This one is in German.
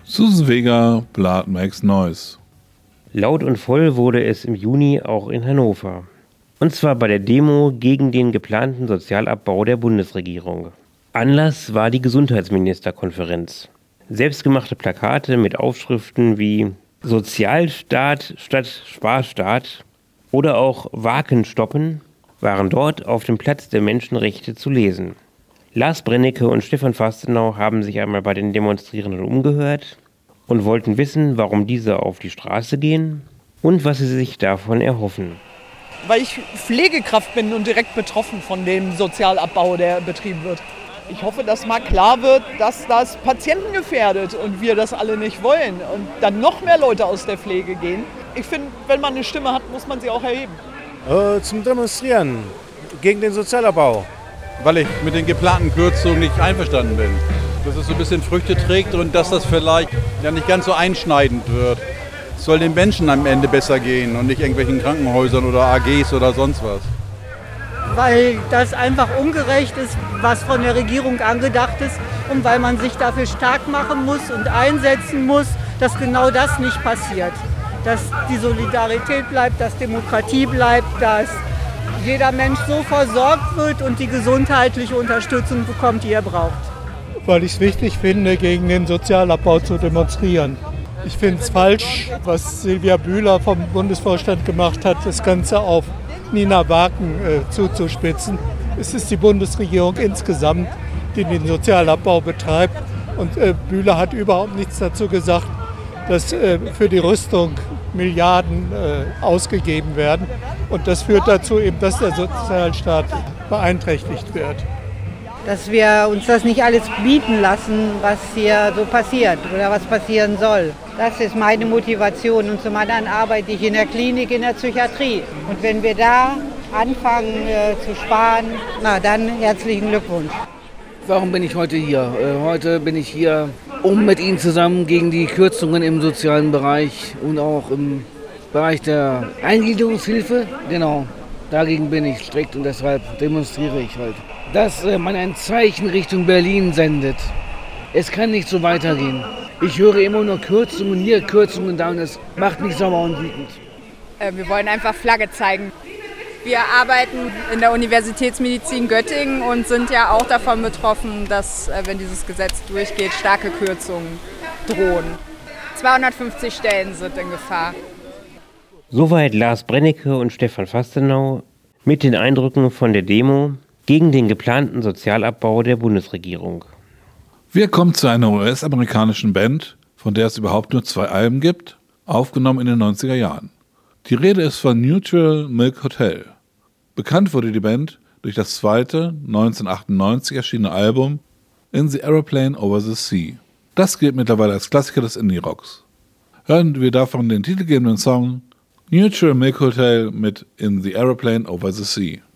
Susan Vega, Blood Makes Noise. Laut und voll wurde es im Juni auch in Hannover. Und zwar bei der Demo gegen den geplanten Sozialabbau der Bundesregierung. Anlass war die Gesundheitsministerkonferenz. Selbstgemachte Plakate mit Aufschriften wie Sozialstaat statt Sparstaat oder auch Waken stoppen waren dort auf dem Platz der Menschenrechte zu lesen. Lars Brennecke und Stefan Fastenau haben sich einmal bei den Demonstrierenden umgehört und wollten wissen, warum diese auf die Straße gehen und was sie sich davon erhoffen. Weil ich Pflegekraft bin und direkt betroffen von dem Sozialabbau, der betrieben wird. Ich hoffe, dass mal klar wird, dass das Patienten gefährdet und wir das alle nicht wollen und dann noch mehr Leute aus der Pflege gehen. Ich finde, wenn man eine Stimme hat, muss man sie auch erheben. Zum Demonstrieren gegen den Sozialabbau. Weil ich mit den geplanten Kürzungen nicht einverstanden bin. Dass es so ein bisschen Früchte trägt und dass das vielleicht ja nicht ganz so einschneidend wird. Es soll den Menschen am Ende besser gehen und nicht irgendwelchen Krankenhäusern oder AGs oder sonst was. Weil das einfach ungerecht ist, was von der Regierung angedacht ist und weil man sich dafür stark machen muss und einsetzen muss, dass genau das nicht passiert. Dass die Solidarität bleibt, dass Demokratie bleibt, dass jeder Mensch so versorgt wird und die gesundheitliche Unterstützung bekommt, die er braucht. Weil ich es wichtig finde, gegen den Sozialabbau zu demonstrieren. Ich finde es falsch, was Silvia Bühler vom Bundesvorstand gemacht hat, das Ganze auf Nina Waken zuzuspitzen. Es ist die Bundesregierung insgesamt, die den Sozialabbau betreibt. Und Bühler hat überhaupt nichts dazu gesagt, dass für die Rüstung Milliarden ausgegeben werden. Und das führt dazu, eben, dass der Sozialstaat beeinträchtigt wird. Dass wir uns das nicht alles bieten lassen, was hier so passiert oder was passieren soll. Das ist meine Motivation. Und zum anderen arbeite ich in der Klinik, in der Psychiatrie. Und wenn wir da anfangen zu sparen, na dann herzlichen Glückwunsch. Warum bin ich heute hier? Heute bin ich hier, um mit Ihnen zusammen gegen die Kürzungen im sozialen Bereich und auch im Bereich der Eingliederungshilfe, genau, dagegen bin ich strikt und deshalb demonstriere ich heute. Dass man ein Zeichen Richtung Berlin sendet. Es kann nicht so weitergehen. Ich höre immer nur Kürzungen hier, Kürzungen da und es macht mich sauer und wütend. Wir wollen einfach Flagge zeigen. Wir arbeiten in der Universitätsmedizin Göttingen und sind ja auch davon betroffen, dass, wenn dieses Gesetz durchgeht, starke Kürzungen drohen. 250 Stellen sind in Gefahr. Soweit Lars Brennecke und Stefan Fastenau mit den Eindrücken von der Demo gegen den geplanten Sozialabbau der Bundesregierung. Wir kommen zu einer US-amerikanischen Band, von der es überhaupt nur 2 Alben gibt, aufgenommen in den 90er Jahren. Die Rede ist von Neutral Milk Hotel. Bekannt wurde die Band durch das zweite, 1998 erschienene Album In the Aeroplane Over the Sea. Das gilt mittlerweile als Klassiker des Indie-Rocks. Hören wir davon den titelgebenden Song Neutral Milk Hotel mit In the Aeroplane Over the Sea.